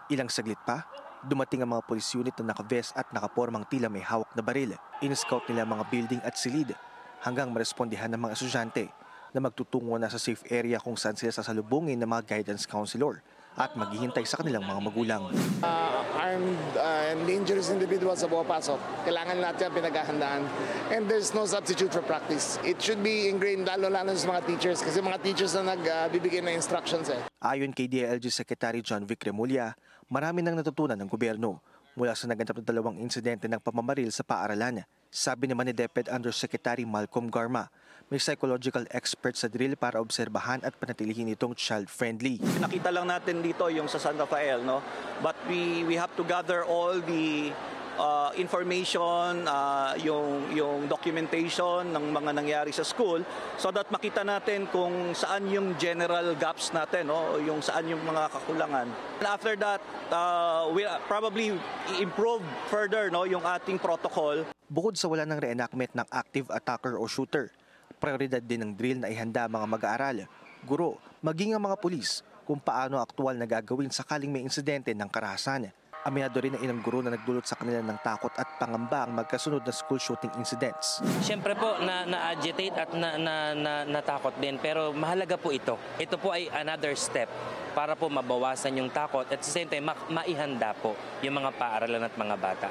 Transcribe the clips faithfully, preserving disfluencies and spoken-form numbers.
Ilang saglit pa, dumating ang mga police unit na naka-vest at nakapormang tila may hawak na baril. In-scout nila ang mga building at silid hanggang marespondihan ng mga estudyante na magtutungo na sa safe area kung saan sila sasalubungin ng mga guidance counselor at maghihintay sa kanilang mga magulang. Uh, armed uh, and dangerous individuals sa pumapasok. Kailangan lahat yan pinaghahandaan. And there's no substitute for practice. It should be ingrained lalo-lalo sa mga teachers kasi mga teachers na nagbibigay uh, ng instructions eh. Ayon kay D I L G Secretary John Vic Remulla, marami nang natutunan ng gobyerno mula sa naganap na dalawang insidente ng pamamaril sa paaralan. Sabi naman ni DepEd Undersecretary Malcolm Garma, may psychological expert sa drill para obserbahan at panatilihin itong child-friendly. Nakita lang natin dito yung sa San Rafael, no? But we we have to gather all the uh, information, uh, yung yung documentation ng mga nangyari sa school so that makita natin kung saan yung general gaps natin, no? Yung saan yung mga kakulangan. And after that, uh, we probably improve further, no, yung ating protocol. Bukod sa wala ng reenactment ng active attacker o shooter, prioridad din ng drill na ihanda mga mag-aaral, guro, maging ang mga pulis kung paano aktual na gagawin sakaling may insidente ng karahasan. Aminado rin ang ilang guro na nagdulot sa kanila ng takot at pangamba ang magkasunod na school shooting incidents. Siyempre po na na-agitate at na, na, na, natakot din pero mahalaga po ito. Ito po ay another step para po mabawasan yung takot at sa same time ma- maihanda po yung mga paaralan at mga bata.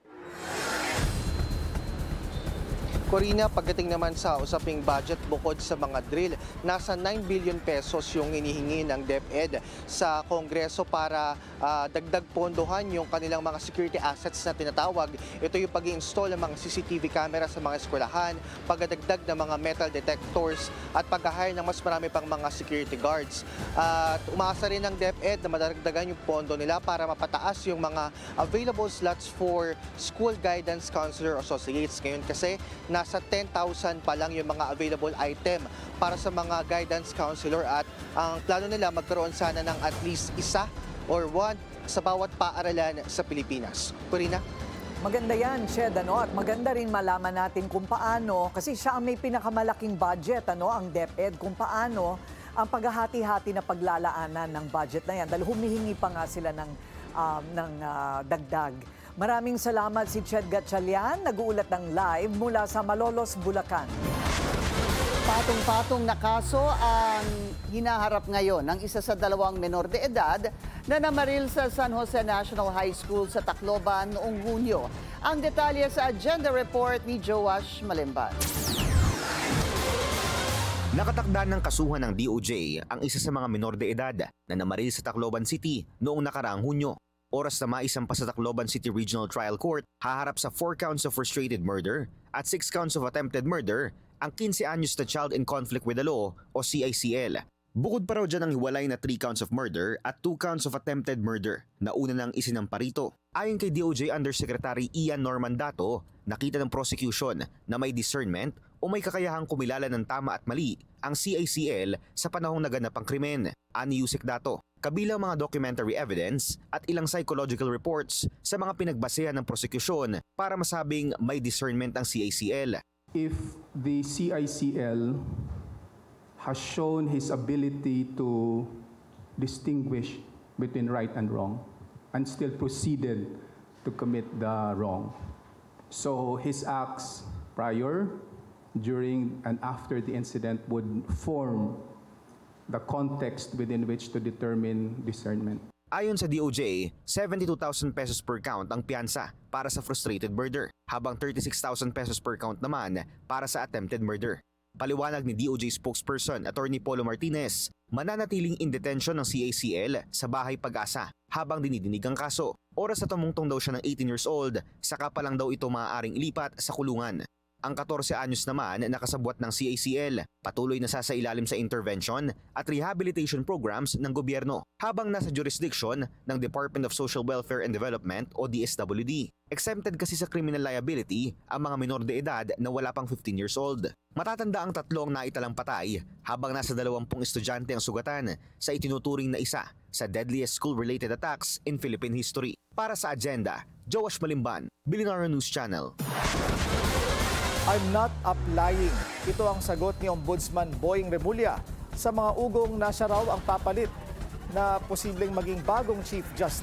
Corina, pagdating naman sa usaping budget bukod sa mga drill, nasa nine billion pesos yung inihingi ng DepEd sa Kongreso para uh, dagdag pondohan yung kanilang mga security assets na tinatawag. Ito yung pag-i-install ng mga C C T V camera sa mga eskwelahan, pagdadagdag ng mga metal detectors at pag-hire ng mas marami pang mga security guards. At uh, umaasa rin ng DepEd na madagdagan yung pondo nila para mapataas yung mga available slots for school guidance counselor associates. Ngayon kasi nasa ten thousand pa lang yung mga available item para sa mga guidance counselor at ang plano nila magkaroon sana ng at least isa or one sa bawat paaralan sa Pilipinas. Corina? Maganda yan, Shed, ano? At maganda rin malaman natin kung paano, kasi siya ang may pinakamalaking budget, ano, ang DepEd, kung paano ang paghahati-hati na paglalaanan ng budget na yan. Dahil humihingi pa nga sila ng, um, ng uh, dagdag. Maraming salamat si Ched Gatchalian, nag-uulat ng live mula sa Malolos, Bulacan. Patong-patong na kaso ang hinaharap ngayon ng isa sa dalawang menor de edad na namaril sa San Jose National High School sa Tacloban noong Hunyo. Ang detalye sa agenda report ni Joash Malimban. Nakatakda ng kasuhan ng D O J ang isa sa mga menor de edad na namaril sa Tacloban City noong nakaraang Hunyo. Oras na maisampa sa Tacloban City Regional Trial Court, haharap sa four counts of frustrated murder at six counts of attempted murder ang fifteen anyos na child in conflict with the law o C I C L. Bukod pa raw dyan ang hiwalay na three counts of murder at two counts of attempted murder na una nang isinampa rito. Ayon kay D O J Undersecretary Ian Norman Dato, nakita ng prosecution na may discernment o may kakayahang kumilala ng tama at mali ang C I C L sa panahong naganap ang krimen. Ani Yusek Dato, kabilang mga documentary evidence at ilang psychological reports sa mga pinagbasehan ng prosecution para masabing may discernment ang C I C L. If the C I C L has shown his ability to distinguish between right and wrong and still proceeded to commit the wrong. So his acts prior, during, and after the incident would form the context within which to determine discernment. Ayon sa D O J, seventy-two thousand pesos per count ang piyansa para sa frustrated murder, habang thirty-six thousand pesos per count naman para sa attempted murder. Paliwanag ni D O J spokesperson Attorney Polo Martinez, mananatiling in detention ng C I C L sa Bahay Pag-asa habang dinidinig ang kaso. Oras na tumungtong daw siya ng eighteen years old, saka pa lang daw ito maaaring ilipat sa kulungan. Ang fourteen anyos naman nakasabwat ng C I C L, patuloy na sasailalim sa intervention at rehabilitation programs ng gobyerno habang nasa jurisdiction ng Department of Social Welfare and Development o D S W D. Exempted kasi sa criminal liability ang mga menor de edad na wala pang fifteen years old. Matatanda ang tatlong naitalang patay habang nasa dalawampung estudyante ang sugatan sa itinuturing na isa sa deadliest school-related attacks in Philippine history. Para sa agenda, Joash Malimban, Billionaire News Channel. I'm not applying. Ito ang sagot ni Ombudsman Boying Remulla sa mga ugong na siya raw ang papalit na posibleng maging bagong Chief Justice.